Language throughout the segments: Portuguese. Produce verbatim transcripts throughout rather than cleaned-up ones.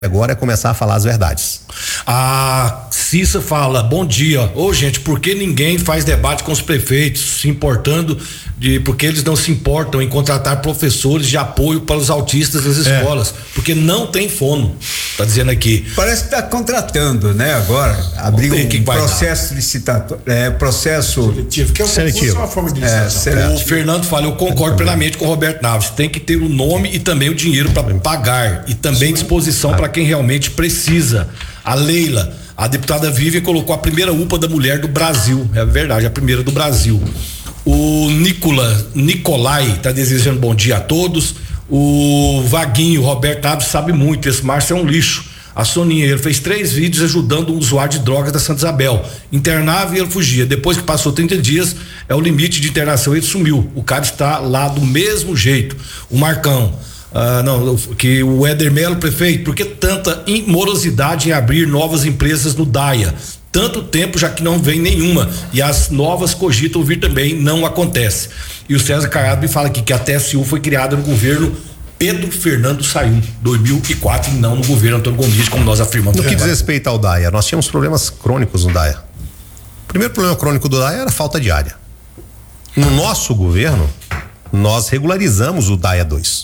agora é começar a falar as verdades. A Cissa fala, bom dia, ô gente, por que ninguém faz debate com os prefeitos se importando de, porque eles não se importam em contratar professores de apoio para os autistas das escolas, é. porque não tem fono, tá dizendo aqui. Parece que tá contratando, né, agora, abriu um que processo licitatório, é, processo seletivo, que é, seletivo. uma forma de é, seletivo. O Fernando fala, eu concordo plenamente com o Roberto Naves, tem que ter o nome e também o dinheiro para pagar e também disposição para quem realmente precisa. A Leila, a deputada Vivian colocou a primeira U P A da mulher do Brasil, é verdade, a primeira do Brasil. O Nicola, Nicolai tá desejando bom dia a todos. O Vaguinho, Roberto Naves sabe muito, esse Márcio é um lixo. A Soninha, ele fez três vídeos ajudando um usuário de drogas da Santa Isabel, internava e ele fugia, depois que passou trinta dias é o limite de internação, ele sumiu, o cara está lá do mesmo jeito. O Marcão, ah, não, que o Éder Melo, prefeito, por que tanta imorosidade em abrir novas empresas no Daia? Tanto tempo já que não vem nenhuma e as novas cogitam vir também, não acontece. E o César Caiado me fala aqui que a T S U foi criada no governo Pedro Fernando Sayum, dois mil e quatro, e não no governo Antônio Gomes, como nós afirmamos. No que diz respeito ao Daia, nós tínhamos problemas crônicos no Daia. O primeiro problema crônico do Daia era a falta de área. No nosso governo, nós regularizamos o Daia dois.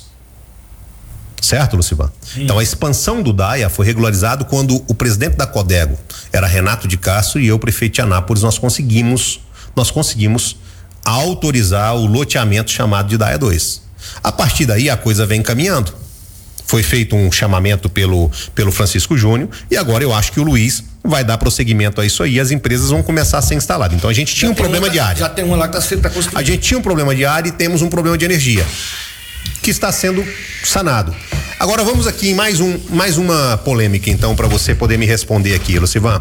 Certo, Lucivan? Sim. Então a expansão do Daia foi regularizado quando o presidente da Codego era Renato de Castro e eu, prefeito de Anápolis, nós conseguimos, nós conseguimos autorizar o loteamento chamado de Daia dois. A partir daí a coisa vem caminhando. Foi feito um chamamento pelo, pelo Francisco Júnior e agora eu acho que o Luiz vai dar prosseguimento a isso aí e as empresas vão começar a ser instaladas. Então a gente tinha já um problema uma, de área. Já tem uma lá que está tá construindo. A gente tinha um problema de área e temos um problema de energia que está sendo sanado. Agora vamos aqui em mais um, mais uma polêmica então para você poder me responder aqui, Lucivan.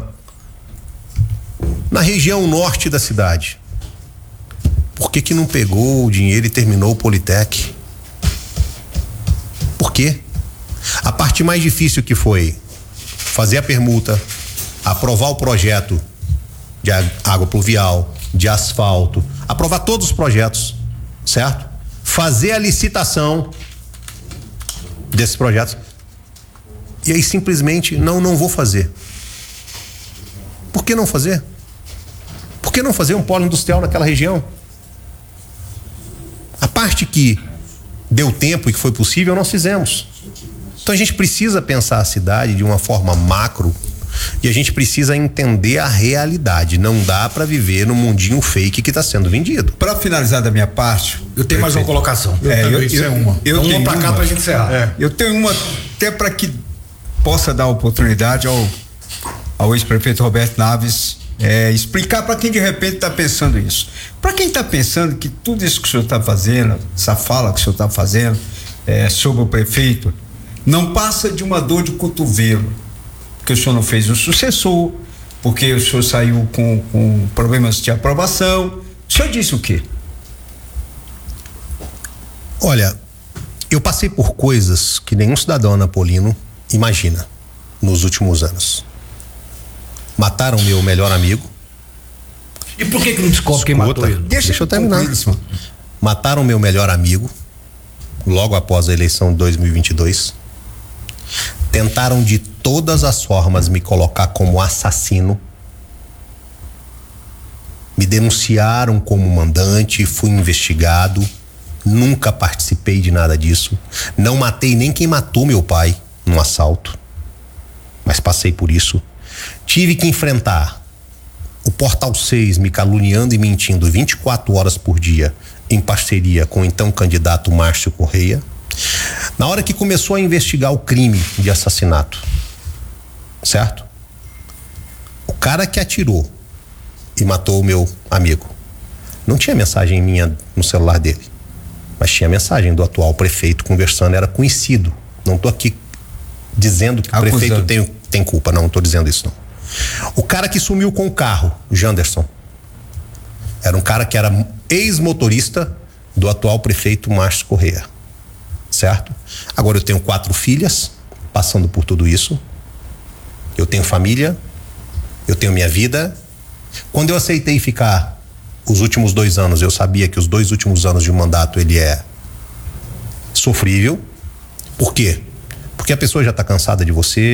Na região norte da cidade, por que que não pegou o dinheiro e terminou o Politec? Por quê? A parte mais difícil que foi fazer a permuta, aprovar o projeto de água pluvial, de asfalto, aprovar todos os projetos, certo? Fazer a licitação desses projetos. E aí simplesmente, não, não vou fazer. Por que não fazer? Por que não fazer um polo industrial naquela região? A parte que deu tempo e que foi possível, nós fizemos. Então a gente precisa pensar a cidade de uma forma macro e a gente precisa entender a realidade. Não dá para viver no mundinho fake que está sendo vendido. Para finalizar da minha parte, eu tenho mais uma colocação. Eu é, eu, isso eu, é uma. Eu uma tenho para cá para a gente encerrar. É. Eu tenho uma até para que possa dar oportunidade ao, ao ex-prefeito Roberto Naves é, explicar para quem de repente está pensando isso. Para quem está pensando que tudo isso que o senhor está fazendo, essa fala que o senhor está fazendo é, sobre o prefeito, não passa de uma dor de cotovelo, porque o senhor não fez o sucessor, porque o senhor saiu com, com problemas de aprovação. O senhor disse o quê? Olha, eu passei por coisas que nenhum cidadão anapolino imagina nos últimos anos. Mataram meu melhor amigo. E por que que não descobre quem matou ele? Deixa, Deixa eu terminar. Mataram meu melhor amigo logo após a eleição de dois mil e vinte e dois. Tentaram de todas as formas me colocar como assassino. Me denunciaram como mandante, fui investigado. Nunca participei de nada disso. Não matei nem quem matou meu pai num assalto. Mas passei por isso. Tive que enfrentar o Portal seis me caluniando e mentindo vinte e quatro horas por dia, em parceria com o então candidato Márcio Correia. Na hora que começou a investigar o crime de assassinato, certo? O cara que atirou e matou o meu amigo, não tinha mensagem minha no celular dele, mas tinha mensagem do atual prefeito conversando, era conhecido. Não tô aqui dizendo que Acusando. o prefeito tem, tem culpa, não, não tô dizendo isso não. O cara que sumiu com o carro, Janderson, era um cara que era ex-motorista do atual prefeito Márcio Correia, certo? Agora eu tenho quatro filhas passando por tudo isso, eu tenho família, eu tenho minha vida. Quando eu aceitei ficar os últimos dois anos, eu sabia que os dois últimos anos de um mandato ele é sofrível. Por quê? Porque a pessoa já está cansada de você,